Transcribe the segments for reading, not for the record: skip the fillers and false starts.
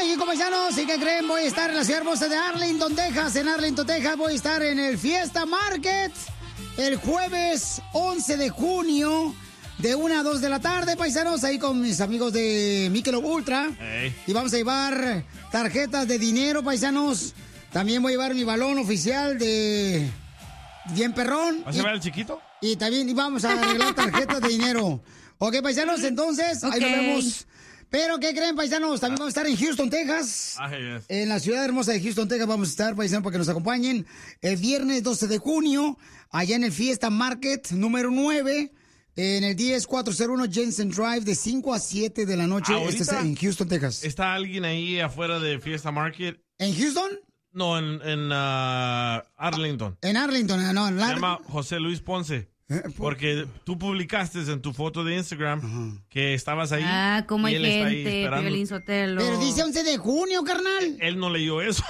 México, paisanos. ¿Y qué creen? Voy a estar en la ciudad hermosa de Arlington, Texas. En Arlington, Texas voy a estar en el Fiesta Market el jueves 11 de junio de 1 a 2 de la tarde, paisanos, ahí con mis amigos de Michelob Ultra. Hey. Y vamos a llevar tarjetas de dinero, paisanos. También voy a llevar mi balón oficial de bien perrón. ¿Vas a llevar al chiquito? Y también vamos a arreglar tarjetas de dinero. Ok, paisanos, entonces, ahí nos vemos. Pero, ¿qué creen, paisanos? También vamos a estar en Houston, Texas. Yes. En la ciudad hermosa de Houston, Texas vamos a estar, paisanos, para que nos acompañen el viernes 12 de junio, allá en el Fiesta Market número 9, en el 10401 Jensen Drive, de 5 a 7 de la noche. Este es en Houston, Texas. ¿Está alguien ahí afuera de Fiesta Market? ¿En Houston? No, en Arlington. En Arlington, no. Se llama José Luis Ponce. Porque tú publicaste en tu foto de Instagram que estabas ahí. Ah, como hay y él está ahí gente, esperando. Piolín Sotelo. Pero dice 11 de junio, carnal. Él no leyó eso.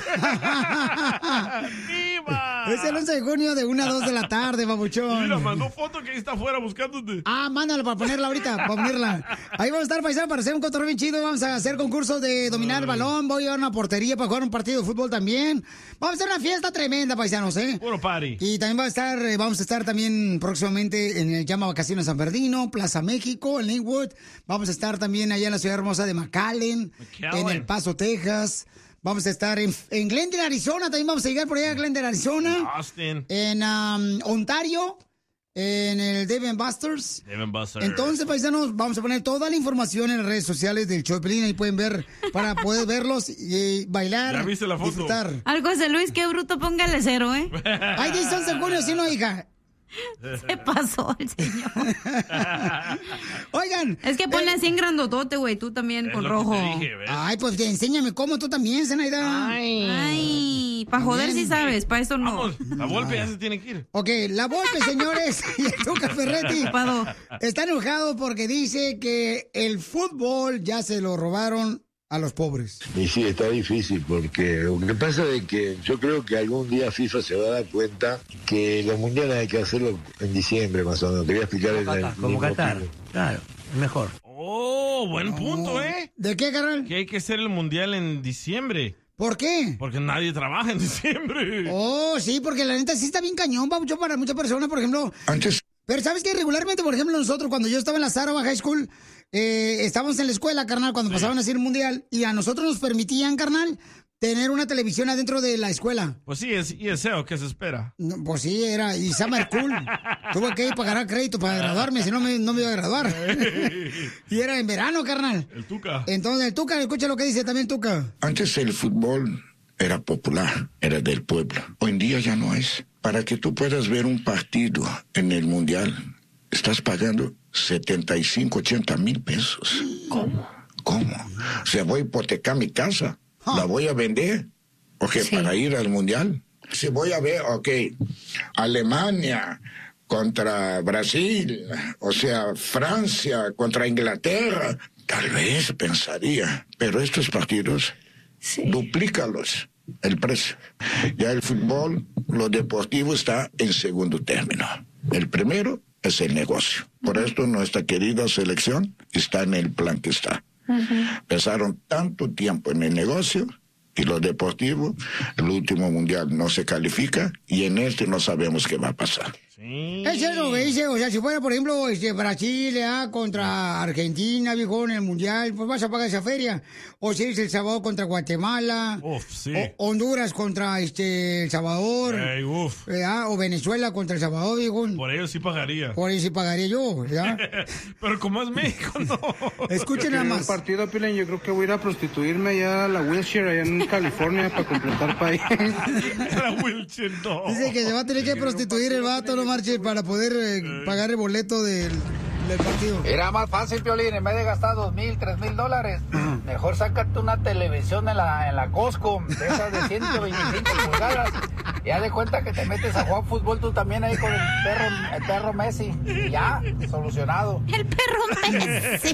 ¡Viva! Es el 11 de junio de 1 a 2 de la tarde, babuchón. Mira, mandó foto que ahí está afuera buscándote. Mándala para ponerla ahorita, para ponerla. Ahí vamos a estar, paisano, para hacer un cotorreo bien chido. Vamos a hacer concursos de dominar el balón. Voy a llevar una portería para jugar un partido de fútbol también. Vamos a hacer una fiesta tremenda, paisanos, Puro party. Y también vamos a estar también próximamente en el Llama Vacaciones San Bernardino, Plaza México, en Linwood. Vamos a estar también allá en la ciudad hermosa de McAllen, en El Paso, Texas. Vamos a estar en Glendale, Arizona. También vamos a llegar por allá a Glendale, Arizona. Austin. En Ontario, en el Dave & Buster's. Entonces, paisanos, vamos a poner toda la información en las redes sociales del show de Piolín. Ahí pueden ver, para poder verlos y bailar. ¿Ya viste la foto? Disfrutar. Al José Luis, qué bruto, póngale 0, ¿eh? Ay, dice 11 de junio, sí, no, hija. Se pasó el señor. Oigan. Es que ponle así en grandotote, güey, tú también con rojo. Ay, pues enséñame cómo tú también, Zenaida. Ay, para joder si sabes, para esto no. Vamos, la Volpe ya se tiene que ir. Ok, la Volpe, señores, y el Tuca Ferretti está enojado porque dice que el fútbol ya se lo robaron a los pobres. Y sí, está difícil porque lo que pasa es que yo creo que algún día FIFA se va a dar cuenta que los mundiales hay que hacerlo en diciembre más o menos. Te voy a explicar como Qatar, claro, mejor. Oh, buen punto, ¿eh? ¿De qué, carnal? Que hay que hacer el mundial en diciembre. ¿Por qué? Porque nadie trabaja en diciembre. Oh, sí, porque la neta sí está bien cañón, babucho, para muchas personas, por ejemplo. Antes. Pero ¿sabes qué? Regularmente, por ejemplo, nosotros, cuando yo estaba en la Sarova High School, estábamos en la escuela, carnal, cuando pasaban a hacer el mundial, y a nosotros nos permitían, carnal, tener una televisión adentro de la escuela. Pues sí, es ESL, ¿qué se espera? No, pues sí, era, y Summer School. Tuve que ir para ganar crédito para graduarme, si no me iba a graduar. Y era en verano, carnal. El Tuca. Entonces, el Tuca, escucha lo que dice también Tuca. Antes el fútbol era popular, era del pueblo. Hoy en día ya no es. Para que tú puedas ver un partido en el mundial, estás pagando 75, 80 mil pesos. ¿Cómo? O sea, voy a hipotecar mi casa, la voy a vender, para ir al mundial. Si voy a ver, Alemania contra Brasil, o sea, Francia contra Inglaterra, tal vez pensaría, pero estos partidos, duplícalos el precio. Ya el fútbol, lo deportivo está en segundo término. El primero es el negocio. Por esto nuestra querida selección está en el plan que está. Pasaron tanto tiempo en el negocio y lo deportivo, el último mundial no se califica y en este no sabemos qué va a pasar. Es eso que dice, o sea, si fuera, por ejemplo, Brasil contra Argentina, viejo, en el Mundial, pues vas a pagar esa feria. O si es El Salvador contra Guatemala. Sí. O Honduras contra El Salvador. O Venezuela contra El Salvador, viejo. Por ello sí pagaría. Por ello sí pagaría yo, ¿ya? Pero como es México, no. Escuchen nada más. Un partido, Piolín, yo creo que voy a ir a prostituirme allá a la Wilshire, allá en California, para completar país. La Wilshire, no. Dice que se va a tener que prostituir el vato, no marche, para poder pagar el boleto del partido. Era más fácil, Piolín, en vez de gastar $2,000, $3,000, mejor sácate una televisión en la Costco, de esas de 125 pulgadas, y haz de cuenta que te metes a jugar fútbol tú también ahí con el perro Messi, y ya, solucionado. El perro Messi.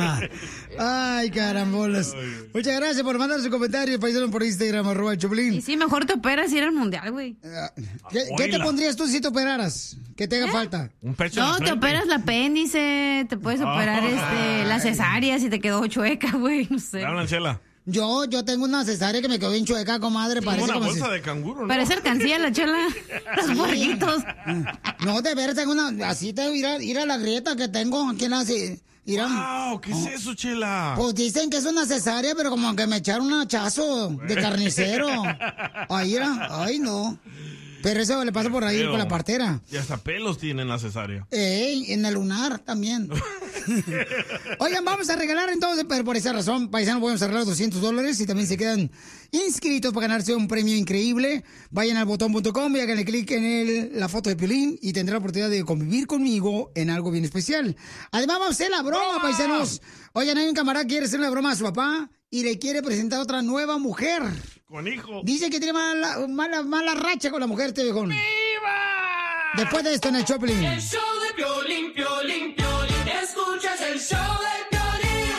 Ay, carambolas. Muchas gracias por mandar su comentario, paisano, por Instagram, @el Choplin. Y sí, mejor te operas y ir al mundial, güey. ¿Qué te pondrías tú si te operaras? ¿Qué te haga falta? Un pecho No, te operas el apéndice, te puedes operar la cesárea si te quedó chueca, güey, no sé. Hablan, Chela. Yo tengo una cesárea que me quedó bien chueca, comadre. Parece una bolsa de canguro, ¿no? Parece alcancía la Chela. Los borreguitos. No, de ver, tengo una... Así tengo ir a la grieta que tengo. ¿Quién hace? Wow, ¿qué es eso, Chela? Pues dicen que es una cesárea, pero como que me echaron un hachazo de carnicero. Ay, no. Pero eso le pasa por ahí con la partera. Y hasta pelos tiene en la cesárea. En el lunar también. Oigan, vamos a regalar entonces, pero por esa razón, paisanos, podemos regalar $200 y también se quedan inscritos para ganarse un premio increíble. Vayan al botón.com y háganle clic en la foto de Piolín y tendrán la oportunidad de convivir conmigo en algo bien especial. Además, vamos a hacer la broma, paisanos. Oigan, hay un camarada que quiere hacer una broma a su papá y le quiere presentar a otra nueva mujer. Con hijo. Dice que tiene mala racha con la mujer, este viejón. ¡Viva! Después de esto en el Choplin. El show de Piolín, Piolín, Piolín. Escuchas el show de Piolín.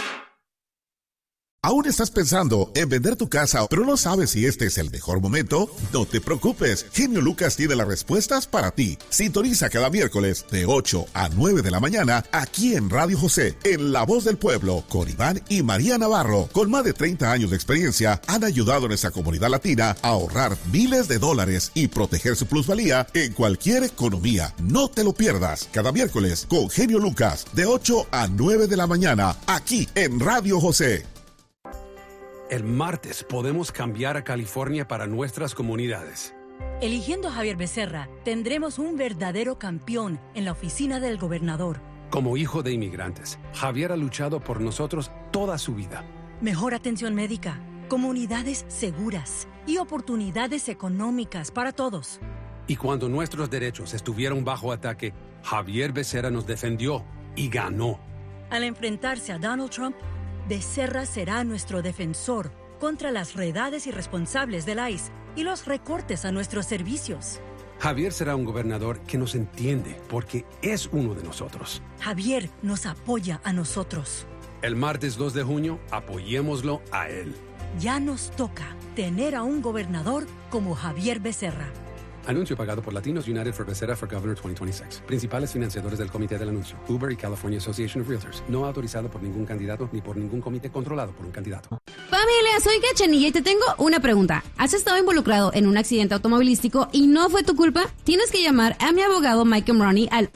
¿Aún estás pensando en vender tu casa, pero no sabes si este es el mejor momento? No te preocupes, Genio Lucas tiene las respuestas para ti. Sintoniza cada miércoles de 8 a 9 de la mañana aquí en Radio José, en La Voz del Pueblo, con Iván y María Navarro. Con más de 30 años de experiencia, han ayudado a nuestra comunidad latina a ahorrar miles de dólares y proteger su plusvalía en cualquier economía. No te lo pierdas, cada miércoles con Genio Lucas, de 8 a 9 de la mañana, aquí en Radio José. El martes podemos cambiar a California para nuestras comunidades. Eligiendo a Javier Becerra, tendremos un verdadero campeón en la oficina del gobernador. Como hijo de inmigrantes, Javier ha luchado por nosotros toda su vida. Mejor atención médica, comunidades seguras y oportunidades económicas para todos. Y cuando nuestros derechos estuvieron bajo ataque, Javier Becerra nos defendió y ganó. Al enfrentarse a Donald Trump, Becerra será nuestro defensor contra las redades irresponsables del ICE y los recortes a nuestros servicios. Javier será un gobernador que nos entiende porque es uno de nosotros. Javier nos apoya a nosotros. El martes 2 de junio, apoyémoslo a él. Ya nos toca tener a un gobernador como Javier Becerra. Anuncio pagado por Latinos United for Becerra for Governor 2026. Principales financiadores del comité del anuncio: Uber y California Association of Realtors. No autorizado por ningún candidato ni por ningún comité controlado por un candidato. Familia, soy Cachanilla y te tengo una pregunta. ¿Has estado involucrado en un accidente automovilístico y no fue tu culpa? Tienes que llamar a mi abogado Mike Money al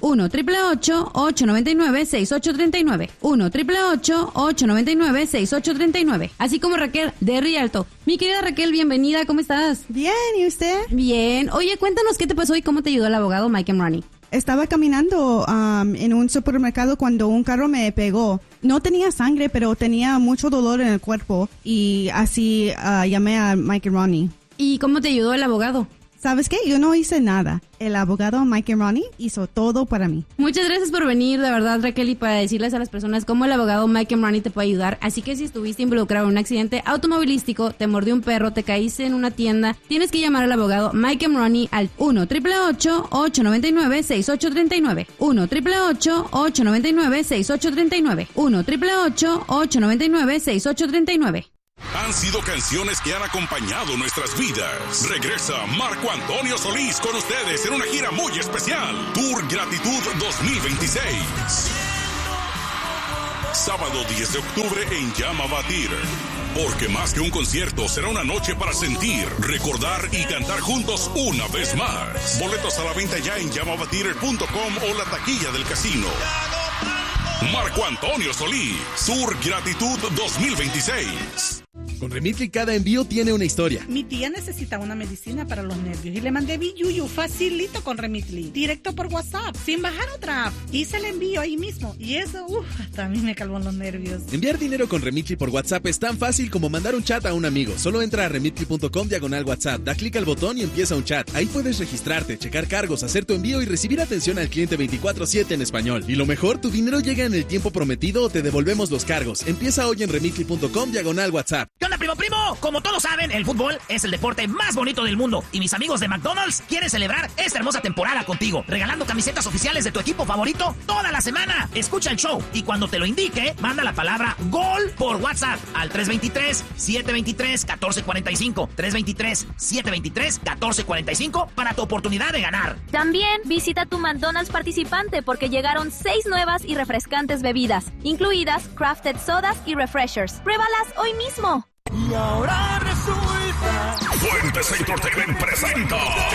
1-888-899-6839. 1-888-899-6839. Así como Raquel de Rialto. Mi querida Raquel, bienvenida, ¿cómo estás? Bien, ¿y usted? Bien. Oye, cuéntanos qué te pasó y cómo te ayudó el abogado Mike Money. Estaba caminando en un supermercado cuando un carro me pegó. No tenía sangre, pero tenía mucho dolor en el cuerpo y así llamé a Mike Ronnie. ¿Y cómo te ayudó el abogado? ¿Sabes qué? Yo no hice nada. El abogado Mike Ronnie hizo todo para mí. Muchas gracias por venir, de verdad, Raquel, y para decirles a las personas cómo el abogado Mike Ronnie te puede ayudar. Así que si estuviste involucrado en un accidente automovilístico, te mordió un perro, te caíste en una tienda, tienes que llamar al abogado Mike Ronnie al 1-888-899-6839. 1-888-899-6839. 1-888-899-6839. Han sido canciones que han acompañado nuestras vidas. Regresa Marco Antonio Solís con ustedes en una gira muy especial. Tour Gratitud 2026. Sábado 10 de octubre en Llama Batir. Porque más que un concierto, será una noche para sentir, recordar y cantar juntos una vez más. Boletos a la venta ya en llamabatir.com o la taquilla del casino. Marco Antonio Solís, Tour Gratitud 2026. Con Remitly cada envío tiene una historia. Mi tía necesita una medicina para los nervios y le mandé Biyuyu facilito con Remitly, directo por WhatsApp, sin bajar otra app. Hice el envío ahí mismo y eso, hasta a mí me calmó los nervios. Enviar dinero con Remitly por WhatsApp es tan fácil como mandar un chat a un amigo. Solo entra a remitly.com/WhatsApp, da clic al botón y empieza un chat. Ahí puedes registrarte, checar cargos, hacer tu envío y recibir atención al cliente 24/7 en español. Y lo mejor, tu dinero llega en el tiempo prometido o te devolvemos los cargos. Empieza hoy en remitly.com/WhatsApp. ¿Qué onda, primo? Como todos saben, el fútbol es el deporte más bonito del mundo y mis amigos de McDonald's quieren celebrar esta hermosa temporada contigo, regalando camisetas oficiales de tu equipo favorito toda la semana. Escucha el show y cuando te lo indique, manda la palabra GOL por WhatsApp al 323-723-1445. 323-723-1445 para tu oportunidad de ganar. También visita tu McDonald's participante porque llegaron 6 nuevas y refrescantes bebidas, incluidas crafted sodas y refreshers. ¡Pruébalas hoy mismo! y ahora resulta. Fuentes Entertainment presenta